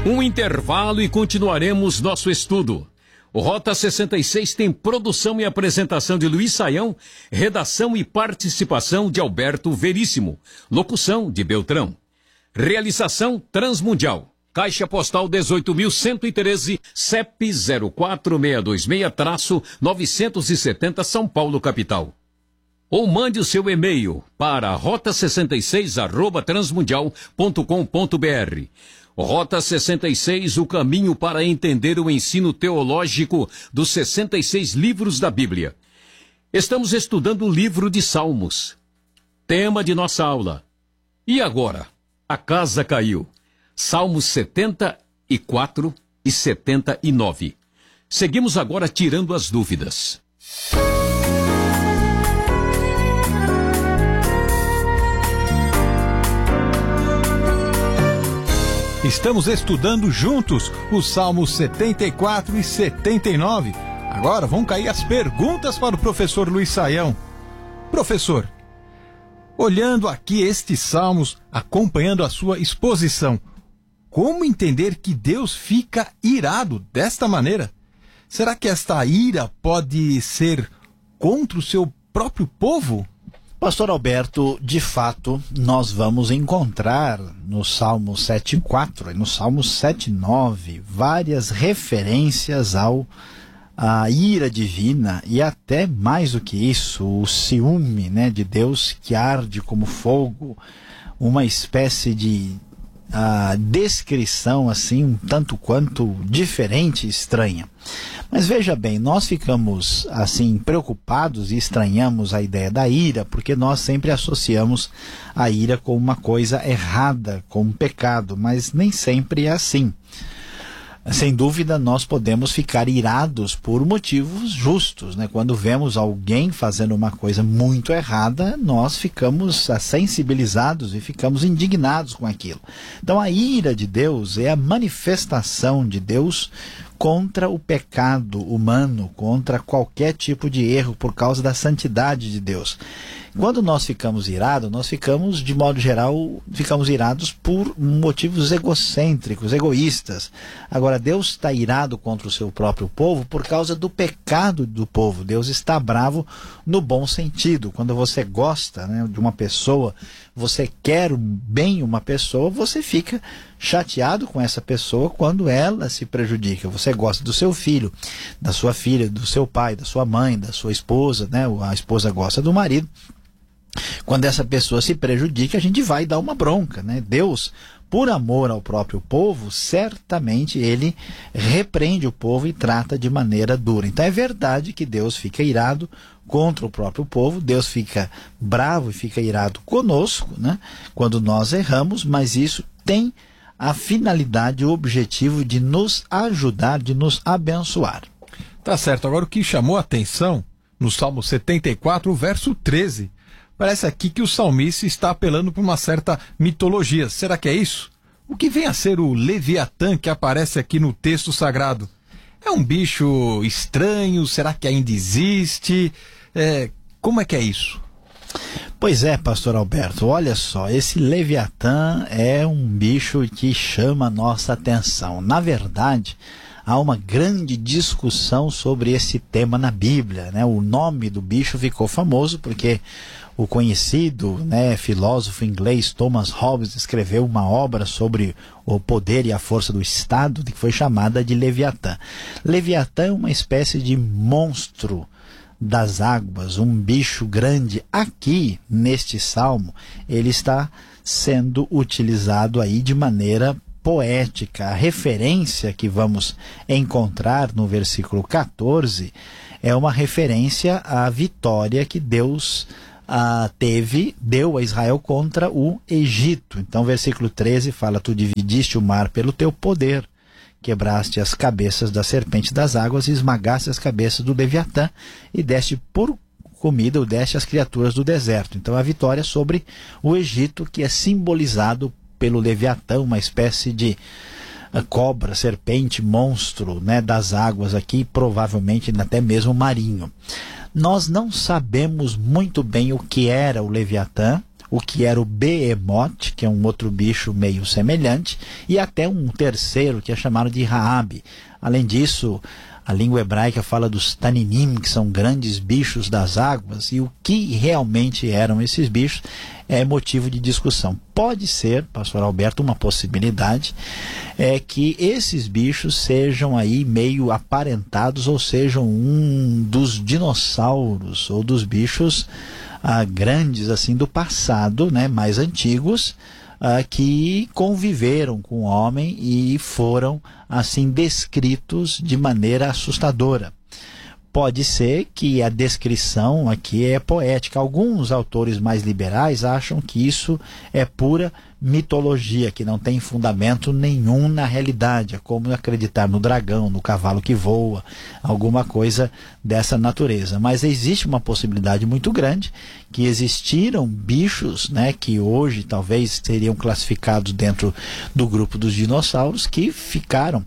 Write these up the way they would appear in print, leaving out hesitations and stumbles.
Um intervalo e continuaremos nosso estudo. O Rota 66 tem produção e apresentação de Luiz Saião, redação e participação de Alberto Veríssimo, locução de Beltrão. Realização Transmundial. Caixa Postal 18.113, CEP 04626-970 São Paulo, capital. Ou mande o seu e-mail para rota66@transmundial.com.br. Rota 66, o caminho para entender o ensino teológico dos 66 livros da Bíblia. Estamos estudando o livro de Salmos, tema de nossa aula. E agora? A casa caiu. Salmos 74 e 79. Seguimos agora tirando as dúvidas. Estamos estudando juntos os Salmos 74 e 79. Agora vão cair as perguntas para o professor Luiz Saião. Professor, olhando aqui estes salmos, acompanhando a sua exposição, como entender que Deus fica irado desta maneira? Será que esta ira pode ser contra o seu próprio povo? Pastor Alberto, de fato, nós vamos encontrar no Salmo 7,4 e no Salmo 7,9 várias referências à ira divina e até mais do que isso, o ciúme, de Deus que arde como fogo, uma espécie de descrição assim um tanto quanto diferente e estranha. Mas veja bem, nós ficamos assim preocupados e estranhamos a ideia da ira, porque nós sempre associamos a ira com uma coisa errada, com um pecado, mas nem sempre é assim. Sem dúvida, nós podemos ficar irados por motivos justos, Quando vemos alguém fazendo uma coisa muito errada, nós ficamos sensibilizados e ficamos indignados com aquilo. Então, a ira de Deus é a manifestação de Deus contra o pecado humano, contra qualquer tipo de erro por causa da santidade de Deus. Quando nós ficamos irados, nós ficamos, de modo geral, irados por motivos egocêntricos, egoístas. Agora, Deus está irado contra o seu próprio povo por causa do pecado do povo. Deus está bravo no bom sentido. Quando você gosta de uma pessoa, você quer bem uma pessoa, você fica chateado com essa pessoa quando ela se prejudica. Você gosta do seu filho, da sua filha, do seu pai, da sua mãe, da sua esposa, A esposa gosta do marido. Quando essa pessoa se prejudica, a gente vai dar uma bronca, Deus, por amor ao próprio povo, certamente ele repreende o povo e trata de maneira dura. Então é verdade que Deus fica irado contra o próprio povo, Deus fica bravo e fica irado conosco, quando nós erramos, mas isso tem a finalidade e o objetivo de nos ajudar, de nos abençoar. Tá certo. Agora, o que chamou a atenção no Salmo 74, verso 13, parece aqui que o salmista está apelando para uma certa mitologia. Será que é isso? O que vem a ser o Leviatã que aparece aqui no texto sagrado? É um bicho estranho? Será que ainda existe? Como é que é isso? Pois é, pastor Alberto, olha só, esse Leviatã é um bicho que chama a nossa atenção. Na verdade, há uma grande discussão sobre esse tema na Bíblia, O nome do bicho ficou famoso porque o conhecido filósofo inglês Thomas Hobbes escreveu uma obra sobre o poder e a força do Estado, que foi chamada de Leviatã. Leviatã é uma espécie de monstro das águas, um bicho grande. Aqui, neste salmo, ele está sendo utilizado aí de maneira poética. A referência que vamos encontrar no versículo 14 é uma referência à vitória que Deus deu a Israel contra o Egito. Então, versículo 13 fala: tu dividiste o mar pelo teu poder, quebraste as cabeças da serpente das águas e esmagaste as cabeças do Leviatã e deste por comida, ou deste as criaturas do deserto. Então, a vitória sobre o Egito, que é simbolizado pelo Leviatã, uma espécie de cobra, serpente, monstro das águas aqui, provavelmente até mesmo marinho. Nós não sabemos muito bem o que era o Leviatã o que era o behemoth, que é um outro bicho meio semelhante, e até um terceiro que é chamado de Raabe. Além disso, a língua hebraica fala dos taninim, que são grandes bichos das águas, e o que realmente eram esses bichos é motivo de discussão. Pode ser, pastor Alberto, uma possibilidade, é que esses bichos sejam aí meio aparentados, ou sejam um dos dinossauros, ou dos bichos grandes assim do passado, né, mais antigos, que conviveram com o homem e foram assim descritos de maneira assustadora. Pode ser que a descrição aqui é poética. Alguns autores mais liberais acham que isso é pura mitologia, que não tem fundamento nenhum na realidade. É como acreditar no dragão, no cavalo que voa, alguma coisa dessa natureza. Mas existe uma possibilidade muito grande que existiram bichos, né, que hoje talvez seriam classificados dentro do grupo dos dinossauros, que ficaram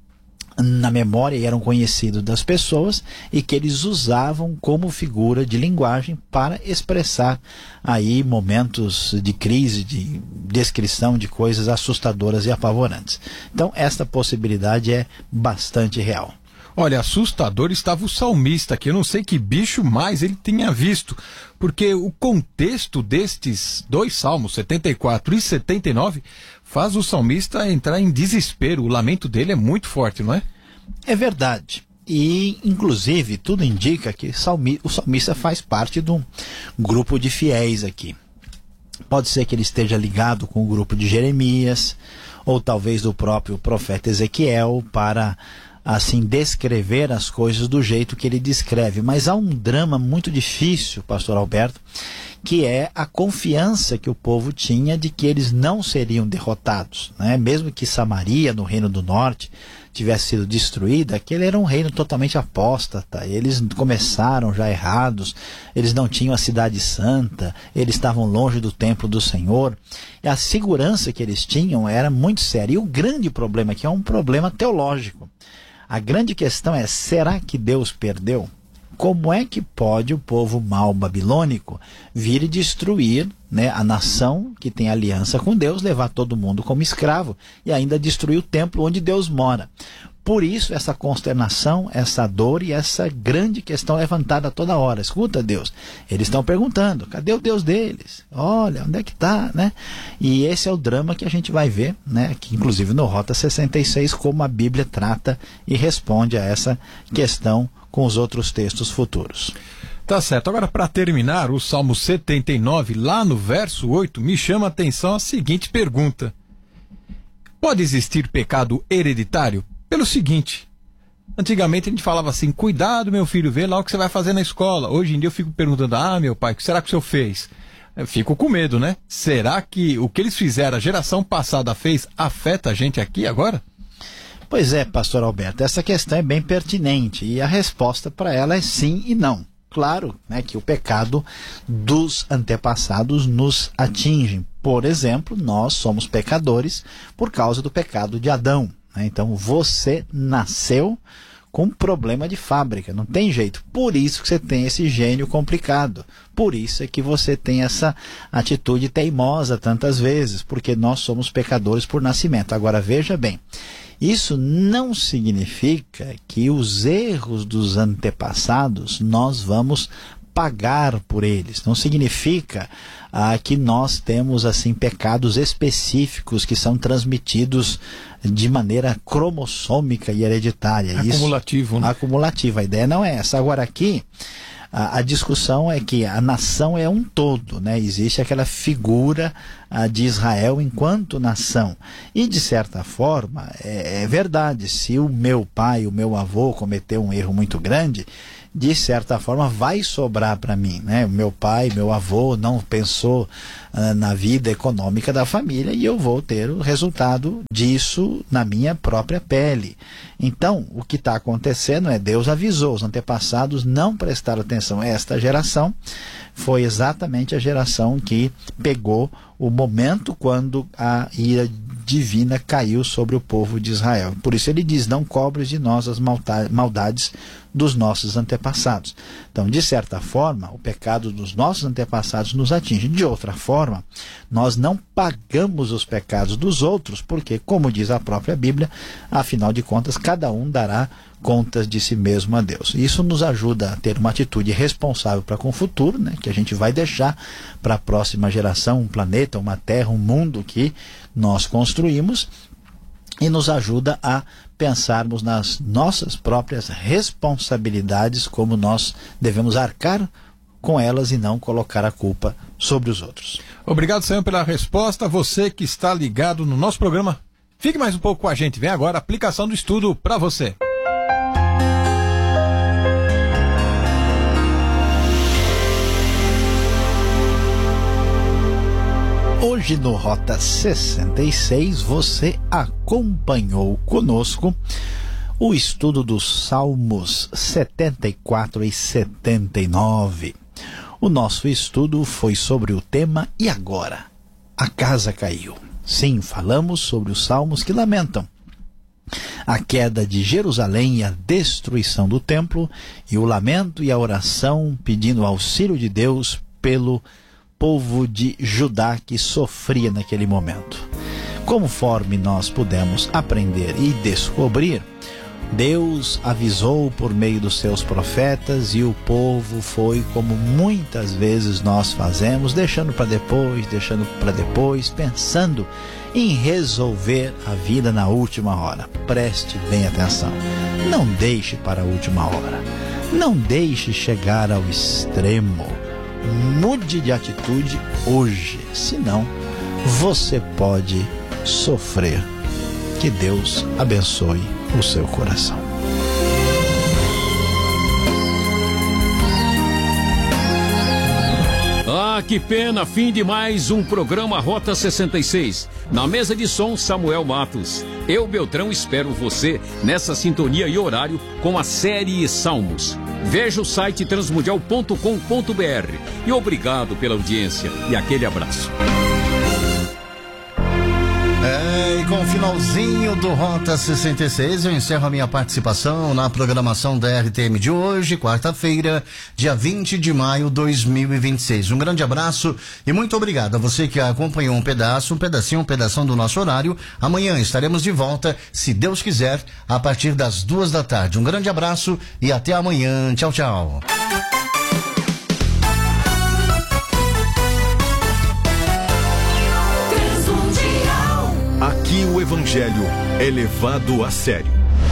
na memória e eram conhecidos das pessoas e que eles usavam como figura de linguagem para expressar aí momentos de crise, de descrição de coisas assustadoras e apavorantes. Então esta possibilidade é bastante real. Olha, assustador estava o salmista, que eu não sei que bicho mais ele tinha visto, porque o contexto destes dois salmos, 74 e 79, faz o salmista entrar em desespero. O lamento dele é muito forte, não é? É verdade. E, inclusive, tudo indica que o salmista faz parte de um grupo de fiéis aqui. Pode ser que ele esteja ligado com o grupo de Jeremias, ou talvez do próprio profeta Ezequiel, para assim descrever as coisas do jeito que ele descreve. Mas há um drama muito difícil, pastor Alberto, que é a confiança que o povo tinha de que eles não seriam derrotados, né? Mesmo que Samaria, no Reino do Norte, tivesse sido destruída, aquele era um reino totalmente apóstata. Eles começaram já errados, eles não tinham a cidade santa, eles estavam longe do templo do Senhor, e a segurança que eles tinham era muito séria. E o grande problema aqui é um problema teológico. A grande questão é, será que Deus perdeu? Como é que pode o povo mau babilônico vir e destruir, né, a nação que tem aliança com Deus, levar todo mundo como escravo e ainda destruir o templo onde Deus mora? Por isso essa consternação, essa dor e essa grande questão levantada toda hora. Escuta, Deus, eles estão perguntando, cadê o Deus deles? Olha, onde é que está, né? E esse é o drama que a gente vai ver, né, aqui, inclusive no Rota 66, como a Bíblia trata e responde a essa questão com os outros textos futuros. Tá certo. Agora, para terminar, o Salmo 79, lá no verso 8, me chama a atenção a seguinte pergunta: pode existir pecado hereditário? Pelo seguinte, antigamente a gente falava assim, cuidado meu filho, vê lá o que você vai fazer na escola. Hoje em dia eu fico perguntando, meu pai, o que será que o senhor fez? Eu fico com medo, né? Será que o que eles fizeram, a geração passada fez, afeta a gente aqui agora? Pois é, pastor Alberto, essa questão é bem pertinente e a resposta para ela é sim e não. Claro, né, que o pecado dos antepassados nos atinge. Por exemplo, nós somos pecadores por causa do pecado de Adão, né? Então você nasceu com problema de fábrica, não tem jeito. Por isso que você tem esse gênio complicado. Por isso é que você tem essa atitude teimosa tantas vezes, porque nós somos pecadores por nascimento. Agora veja bem, isso não significa que os erros dos antepassados nós vamos pagar por eles. Não significa que nós temos assim pecados específicos que são transmitidos de maneira cromossômica e hereditária. Acumulativo, né? Acumulativo. A ideia não é essa. Agora aqui, a discussão é que a nação é um todo, né? Existe aquela figura de Israel enquanto nação. E, de certa forma, é verdade, se o meu pai, o meu avô cometeu um erro muito grande, de certa forma vai sobrar para mim, né? Meu pai, meu avô não pensou na vida econômica da família e eu vou ter o resultado disso na minha própria pele. Então, o que está acontecendo é, Deus avisou, os antepassados não prestaram atenção. Esta geração foi exatamente a geração que pegou o momento quando a ira divina caiu sobre o povo de Israel. Por isso ele diz: não cobres de nós as maldades dos nossos antepassados. Então, de certa forma, o pecado dos nossos antepassados nos atinge. De outra forma, nós não pagamos os pecados dos outros, porque, como diz a própria Bíblia, afinal de contas, cada um dará contas de si mesmo a Deus. Isso nos ajuda a ter uma atitude responsável para com o futuro, né, que a gente vai deixar para a próxima geração, um planeta, uma terra, um mundo que nós construímos, e nos ajuda a pensarmos nas nossas próprias responsabilidades, como nós devemos arcar com elas e não colocar a culpa sobre os outros. Obrigado, Sayão, pela resposta. Você que está ligado no nosso programa, fique mais um pouco com a gente. Vem agora a aplicação do estudo para você. Hoje no Rota 66 você acompanhou conosco o estudo dos Salmos 74 e 79. O nosso estudo foi sobre o tema "E agora? A casa caiu". Sim, falamos sobre os salmos que lamentam a queda de Jerusalém e a destruição do templo, e o lamento e a oração pedindo auxílio de Deus pelo povo de Judá que sofria naquele momento. Conforme nós pudemos aprender e descobrir, Deus avisou por meio dos seus profetas, e o povo foi, como muitas vezes nós fazemos, deixando para depois, pensando em resolver a vida na última hora. Preste bem atenção. Não deixe para a última hora. Não deixe chegar ao extremo. Mude de atitude hoje, senão você pode sofrer. Que Deus abençoe o seu coração. Ah, que pena, fim de mais um programa Rota 66. Na mesa de som, Samuel Matos. Eu, Beltrão, espero você nessa sintonia e horário com a série Salmos. Veja o site transmundial.com.br. E obrigado pela audiência e aquele abraço. E com o finalzinho do Rota 66, eu encerro a minha participação na programação da RTM de hoje, quarta-feira, dia 20 de maio de 2026. Um grande abraço e muito obrigado a você que acompanhou um pedacinho do nosso horário. Amanhã estaremos de volta, se Deus quiser, a partir das 14h. Um grande abraço e até amanhã. Tchau, tchau. Aqui o Evangelho é levado a sério.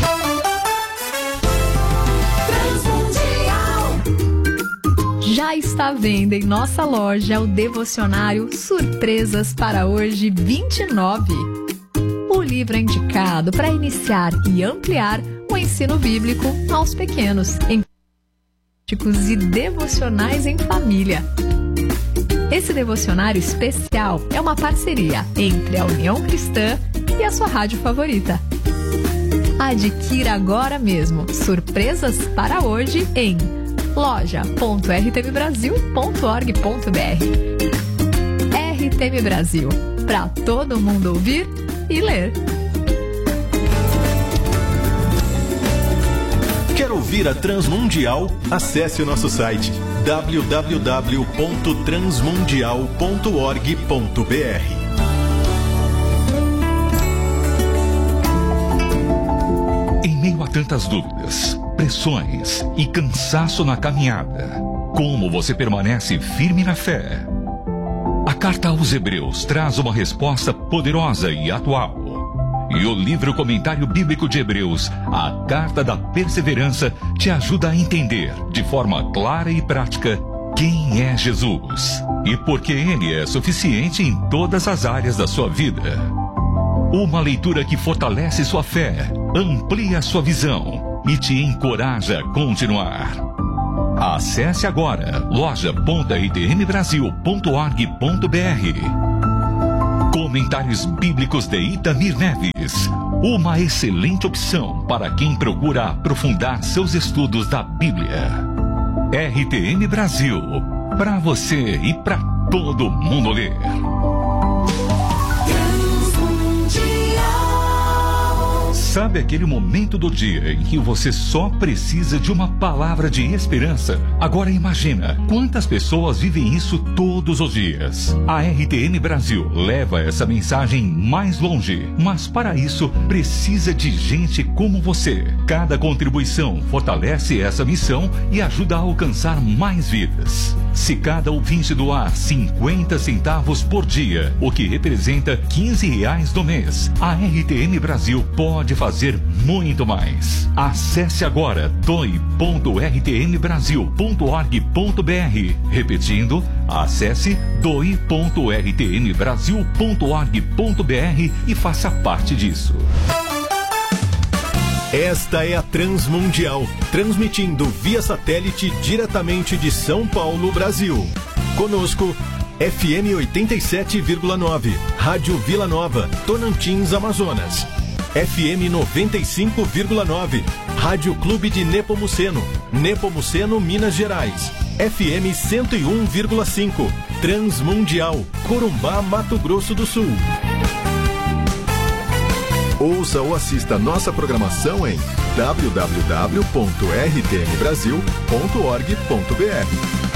Já está à venda em nossa loja o devocionário Surpresas para Hoje 29. O livro é indicado para iniciar e ampliar o ensino bíblico aos pequenos, em e devocionais em família. Esse devocionário especial é uma parceria entre a União Cristã e a sua rádio favorita. Adquira agora mesmo Surpresas para Hoje em loja.rtmbrasil.org.br. RTM Brasil, para todo mundo ouvir e ler. Quer ouvir a Transmundial? Acesse o nosso site www.transmundial.org.br. Em meio a tantas dúvidas, pressões e cansaço na caminhada, como você permanece firme na fé? A carta aos Hebreus traz uma resposta poderosa e atual. E o livro Comentário Bíblico de Hebreus, a Carta da Perseverança, te ajuda a entender, de forma clara e prática, quem é Jesus e por que Ele é suficiente em todas as áreas da sua vida. Uma leitura que fortalece sua fé, amplia sua visão e te encoraja a continuar. Acesse agora loja.rtmbrasil.org.br. Comentários Bíblicos de Itamir Neves, uma excelente opção para quem procura aprofundar seus estudos da Bíblia. RTM Brasil, para você e para todo mundo ler. Transmundial. Sabe aquele momento do dia em que você só precisa de uma palavra de esperança? Agora imagina quantas pessoas vivem isso todos os dias. A RTM Brasil leva essa mensagem mais longe, mas para isso precisa de gente como você. Cada contribuição fortalece essa missão e ajuda a alcançar mais vidas. Se cada ouvinte doar 50 centavos por dia, o que representa R$15 no mês, a RTM Brasil pode fazer muito mais. Acesse agora doe.rtmbrasil.org.br. Repetindo, acesse doe.rtmbrasil.org.br e faça parte disso. Esta é a Transmundial, transmitindo via satélite diretamente de São Paulo, Brasil. Conosco, FM 87,9, Rádio Vila Nova, Tonantins, Amazonas. FM 95,9, Rádio Clube de Nepomuceno, Nepomuceno, Minas Gerais. FM 101,5, Transmundial, Corumbá, Mato Grosso do Sul. Ouça ou assista nossa programação em www.rtmbrasil.org.br.